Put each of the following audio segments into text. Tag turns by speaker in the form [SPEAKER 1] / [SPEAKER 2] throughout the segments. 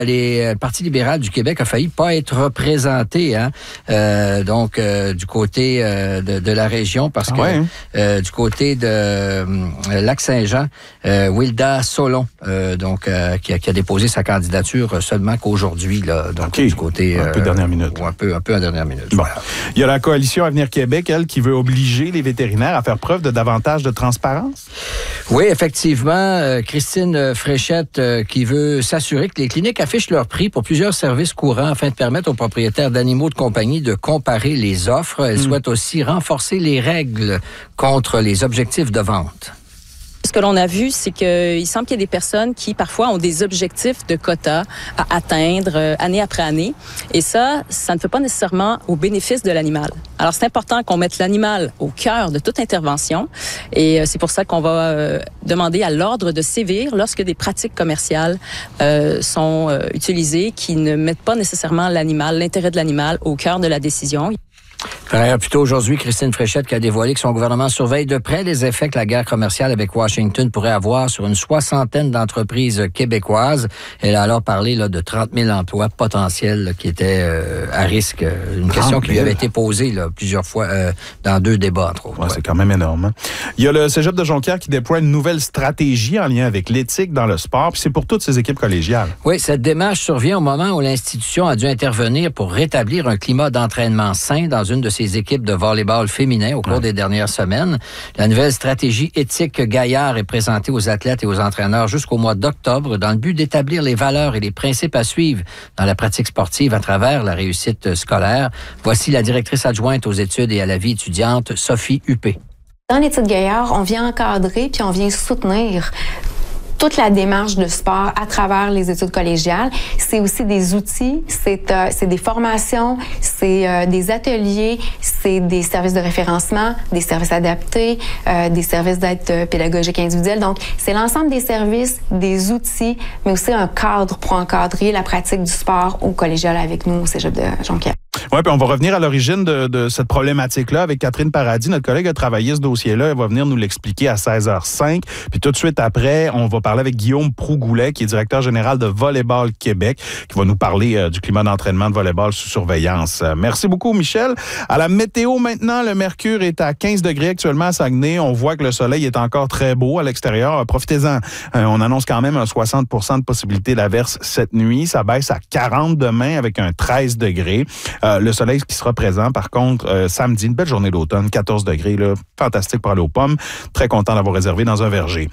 [SPEAKER 1] Le Parti libéral du Québec a failli pas être représenté, du côté de la région, parce que du côté de Lac-Saint-Jean, Wilda Solon, qui a déposé sa candidature seulement qu'aujourd'hui, là, donc du côté
[SPEAKER 2] un peu dernière minute.
[SPEAKER 1] Un peu en dernière minute.
[SPEAKER 2] Bon.
[SPEAKER 1] Voilà.
[SPEAKER 2] Il y a la coalition Avenir Québec, elle, qui veut obliger les vétérinaires à faire preuve de davantage de transparence.
[SPEAKER 1] Oui, effectivement, Christine Fréchette qui veut s'assurer que les cliniques affichent leurs prix pour plusieurs services courants afin de permettre aux propriétaires d'animaux de compagnie de comparer les offres. Elle souhaite aussi renforcer les règles contre les objectifs de vente.
[SPEAKER 3] Ce que l'on a vu, c'est qu'il semble qu'il y a des personnes qui, parfois, ont des objectifs de quotas à atteindre année après année. Et ça ne fait pas nécessairement au bénéfice de l'animal. Alors, c'est important qu'on mette l'animal au cœur de toute intervention. Et c'est pour ça qu'on va demander à l'ordre de sévir lorsque des pratiques commerciales sont utilisées qui ne mettent pas nécessairement l'intérêt de l'animal au cœur de la décision.
[SPEAKER 1] Par ailleurs, plus tôt aujourd'hui, Christine Fréchette qui a dévoilé que son gouvernement surveille de près les effets que la guerre commerciale avec Washington pourrait avoir sur une 60aine d'entreprises québécoises. Elle a alors parlé de 30 000 emplois potentiels qui étaient à risque. Une question qui lui avait été posée plusieurs fois dans 2 débats, entre autres.
[SPEAKER 2] Ouais, c'est quand même énorme. Hein? Il y a le Cégep de Jonquière qui déploie une nouvelle stratégie en lien avec l'éthique dans le sport, puis c'est pour toutes ses équipes collégiales.
[SPEAKER 1] Oui, cette démarche survient au moment où l'institution a dû intervenir pour rétablir un climat d'entraînement sain dans une de ses équipes de volleyball féminin au cours des dernières semaines. La nouvelle stratégie éthique Gaillard est présentée aux athlètes et aux entraîneurs jusqu'au mois d'octobre dans le but d'établir les valeurs et les principes à suivre dans la pratique sportive à travers la réussite scolaire. Voici la directrice adjointe aux études et à la vie étudiante, Sophie Huppé.
[SPEAKER 4] Dans l'étude Gaillard, on vient encadrer puis on vient soutenir toute la démarche de sport à travers les études collégiales. C'est aussi des outils, c'est des formations, c'est des ateliers, c'est des services de référencement, des services adaptés, des services d'aide pédagogique individuelle. Donc, c'est l'ensemble des services, des outils, mais aussi un cadre pour encadrer la pratique du sport au collégial avec nous au Cégep de Jonquière.
[SPEAKER 2] Oui, puis on va revenir à l'origine de cette problématique-là avec Catherine Paradis. Notre collègue a travaillé ce dossier-là. Elle va venir nous l'expliquer à 16h05. Puis tout de suite après, on va parler avec Guillaume Proux-Goulet, qui est directeur général de Volleyball Québec, qui va nous parler du climat d'entraînement de volleyball sous surveillance. Merci beaucoup, Michel. À la météo maintenant, le mercure est à 15 degrés actuellement à Saguenay. On voit que le soleil est encore très beau à l'extérieur. Profitez-en. On annonce quand même un 60% de possibilité d'averse cette nuit. Ça baisse à 40 demain avec un 13 degrés. Le soleil qui sera présent, par contre, samedi, une belle journée d'automne, 14 degrés, là, fantastique pour aller aux pommes. Très content d'avoir réservé dans un verger.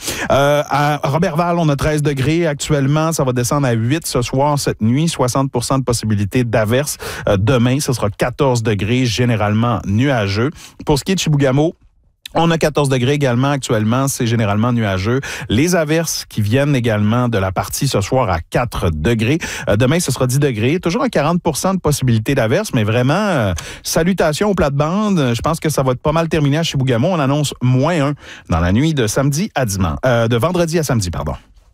[SPEAKER 2] À Robertval, on a 13 degrés actuellement. Ça va descendre à 8 ce soir, cette nuit. 60% de possibilité d'averse. Demain, ce sera 14 degrés, généralement nuageux. Pour ce qui est de Chibougamau, on a 14 degrés également actuellement, c'est généralement nuageux. Les averses qui viennent également de la partie ce soir à 4 degrés. Demain, ce sera 10 degrés. Toujours à 40% de possibilité d'averse, mais vraiment, salutations aux plates-bandes. Je pense que ça va être pas mal terminé à Chibougamau. On annonce -1 dans la nuit de samedi à dimanche. De vendredi à samedi, pardon.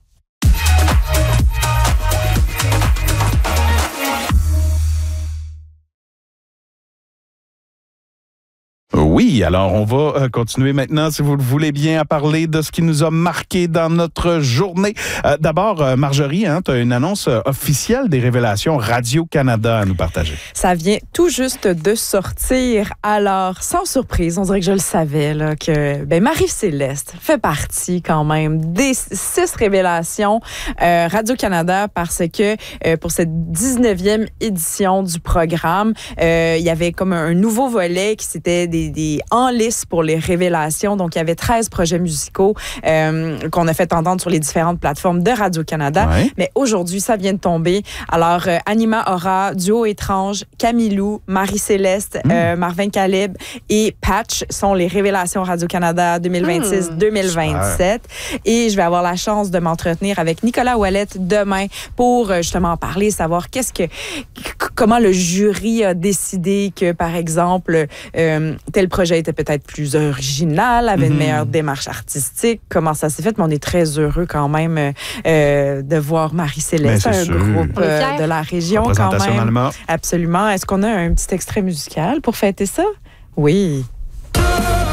[SPEAKER 2] Oui, alors on va continuer maintenant, si vous le voulez bien, à parler de ce qui nous a marqué dans notre journée. D'abord, Marjorie, tu as une annonce officielle des révélations Radio-Canada à nous partager.
[SPEAKER 5] Ça vient tout juste de sortir. Alors, sans surprise, on dirait que je le savais, là, que Marie-Céleste fait partie quand même des 6 révélations Radio-Canada parce que pour cette 19e édition du programme, il y avait comme un nouveau volet qui c'était des en lice pour les révélations. Donc, il y avait 13 projets musicaux qu'on a fait entendre sur les différentes plateformes de Radio-Canada. Ouais. Mais aujourd'hui, ça vient de tomber. Alors, Anima Aura, Duo Étrange, Camilou, Marie-Céleste, Marvin Caleb et Patch sont les révélations Radio-Canada 2026-2027. Et je vais avoir la chance de m'entretenir avec Nicolas Ouellette demain pour justement en parler, savoir comment le jury a décidé que, par exemple, tel projet était peut-être plus original, avait une meilleure démarche artistique. Comment ça s'est fait? Mais on est très heureux quand même de voir Marie-Céleste, un groupe de la région quand même.
[SPEAKER 2] Allemand.
[SPEAKER 5] Absolument. Est-ce qu'on a un petit extrait musical pour fêter ça? Oui.